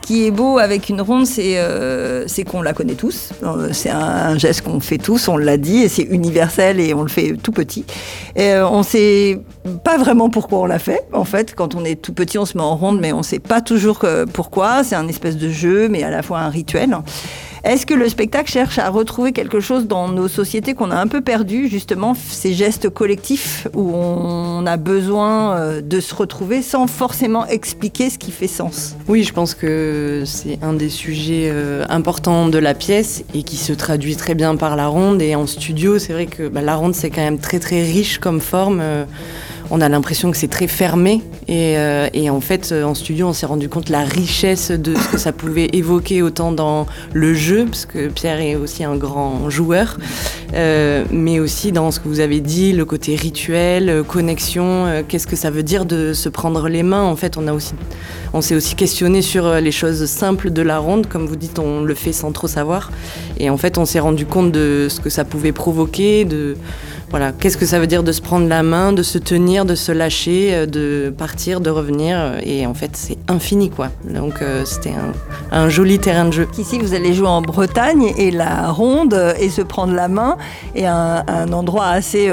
qui est beau avec une ronde, c'est qu'on la connaît tous. C'est un geste qu'on fait tous, on l'a dit, et c'est universel et on le fait tout petit. Et on ne sait pas vraiment pourquoi on l'a fait. En fait, quand on est tout petit, on se met en ronde, mais on ne sait pas toujours pourquoi. C'est un espèce de jeu, mais à la fois un rituel. Est-ce que le spectacle cherche à retrouver quelque chose dans nos sociétés qu'on a un peu perdu, justement, ces gestes collectifs où on a besoin de se retrouver sans forcément expliquer ce qui fait sens? Oui, je pense que c'est un des sujets importants de la pièce et qui se traduit très bien par la ronde. Et en studio, c'est vrai que la ronde, c'est quand même très très riche comme forme. On a l'impression que c'est très fermé et en fait en studio on s'est rendu compte de la richesse de ce que ça pouvait évoquer autant dans le jeu, parce que Pierre est aussi un grand joueur, mais aussi dans ce que vous avez dit, le côté rituel, connexion, qu'est-ce que ça veut dire de se prendre les mains. En fait on s'est aussi questionné sur les choses simples de la ronde, comme vous dites, on le fait sans trop savoir, et en fait on s'est rendu compte de ce que ça pouvait provoquer, voilà, qu'est-ce que ça veut dire de se prendre la main, de se tenir, de se lâcher, de partir, de revenir. Et en fait, c'est infini, quoi. Donc, c'était un joli terrain de jeu. Ici, vous allez jouer en Bretagne et la ronde et se prendre la main est un endroit assez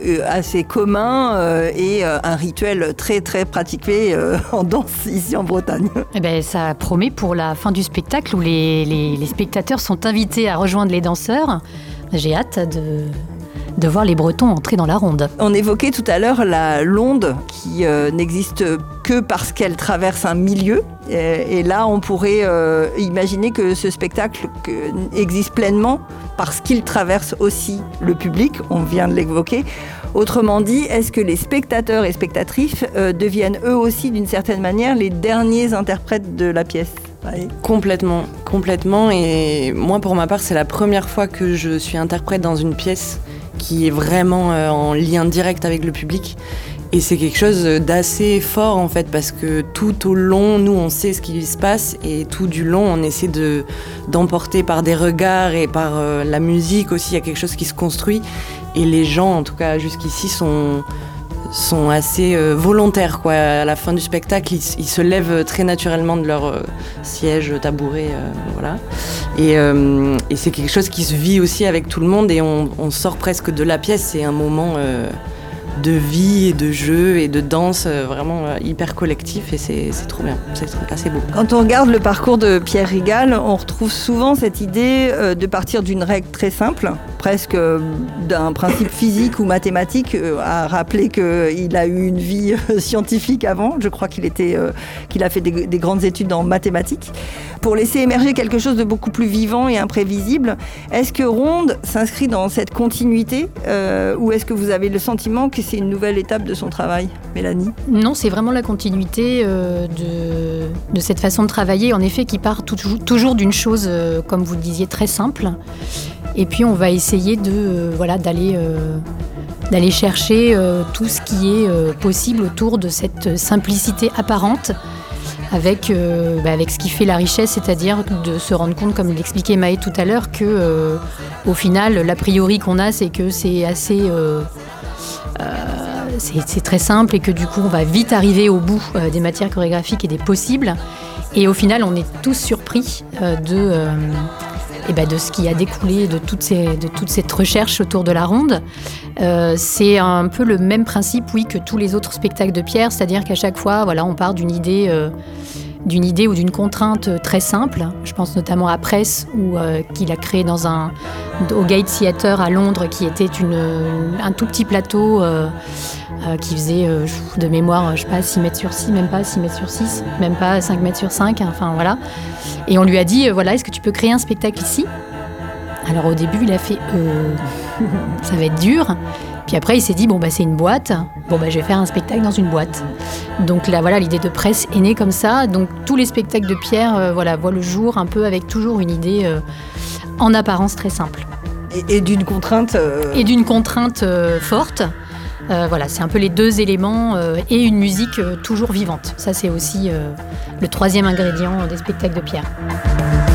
commun et un rituel très, très pratiqué en danse ici en Bretagne. Eh ben, ça promet pour la fin du spectacle où les spectateurs sont invités à rejoindre les danseurs. J'ai hâte de voir les Bretons entrer dans la ronde. On évoquait tout à l'heure la londe qui n'existe que parce qu'elle traverse un milieu. Et là, on pourrait imaginer que ce spectacle existe pleinement parce qu'il traverse aussi le public. On vient de l'évoquer. Autrement dit, est-ce que les spectateurs et spectatrices deviennent eux aussi, d'une certaine manière, les derniers interprètes de la pièce ? Ouais. Complètement. Et moi, pour ma part, c'est la première fois que je suis interprète dans une pièce qui est vraiment en lien direct avec le public. Et c'est quelque chose d'assez fort en fait, parce que tout au long, nous on sait ce qui se passe et tout du long on essaie d'emporter par des regards et par la musique aussi, il y a quelque chose qui se construit. Et les gens, en tout cas jusqu'ici, sont assez volontaires, quoi. À la fin du spectacle, ils se lèvent très naturellement de leur siège, tabouret, voilà. Et c'est quelque chose qui se vit aussi avec tout le monde et on sort presque de la pièce. C'est un moment de vie et de jeu et de danse vraiment hyper collectif et c'est trop bien, c'est assez beau. Quand on regarde le parcours de Pierre Rigal, on retrouve souvent cette idée de partir d'une règle très simple, presque d'un principe physique ou mathématique, à rappeler qu'il a eu une vie scientifique avant. Je crois qu'il a fait des grandes études en mathématiques, pour laisser émerger quelque chose de beaucoup plus vivant et imprévisible. Est-ce que Ronde s'inscrit dans cette continuité ou est-ce que vous avez le sentiment que c'est une nouvelle étape de son travail, Mélanie ? Non, c'est vraiment la continuité de cette façon de travailler, en effet, qui part toujours d'une chose, comme vous le disiez, très simple. Et puis on va essayer d'aller chercher tout ce qui est possible autour de cette simplicité apparente, avec ce qui fait la richesse, c'est-à-dire de se rendre compte, comme l'expliquait Maë tout à l'heure, que au final, l'a priori qu'on a, c'est que c'est assez... c'est très simple et que du coup on va vite arriver au bout des matières chorégraphiques et des possibles, et au final on est tous surpris de ce qui a découlé de toute cette recherche autour de la ronde. C'est un peu le même principe, oui, que tous les autres spectacles de Pierre, c'est-à-dire qu'à chaque fois, voilà, on part d'une idée ou d'une contrainte très simple. Je pense notamment à Press, qu'il a créé au Gate Theatre à Londres, qui était un tout petit plateau qui faisait, de mémoire, je sais pas, 6 mètres sur 6, même pas 6 mètres sur 6, même pas 5 mètres sur 5, enfin voilà. Et on lui a dit, est-ce que tu peux créer un spectacle ici ? Alors au début, il a fait, ça va être dur. Puis après, il s'est dit, c'est une boîte. Je vais faire un spectacle dans une boîte. Donc là, voilà, l'idée de Presse est née comme ça. Donc tous les spectacles de Pierre, voient le jour un peu avec toujours une idée en apparence très simple. Et d'une contrainte... Et d'une contrainte forte. C'est un peu les deux éléments et une musique toujours vivante. Ça, c'est aussi le troisième ingrédient des spectacles de Pierre.